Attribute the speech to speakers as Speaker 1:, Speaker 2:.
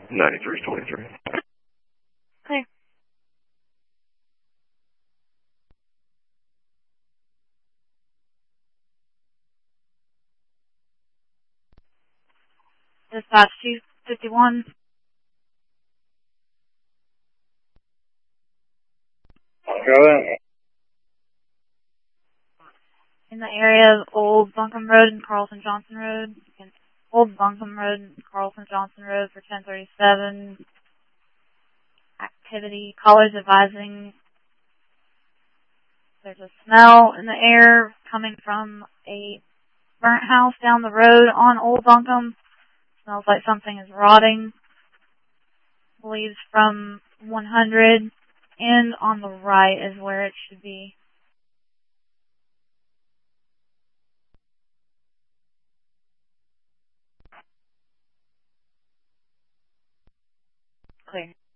Speaker 1: 9323.
Speaker 2: Clear. Dispatch 251.
Speaker 1: Go ahead.
Speaker 2: In the area of Old Buncombe Road and Carlson Johnson Road. Old Buncombe Road and Carlson Johnson Road for 1037. Activity. Callers advising there's a smell in the air coming from a burnt house down the road on Old Buncombe. Smells like something is rotting. Believes from 100 and on the right is where it should be. Clear.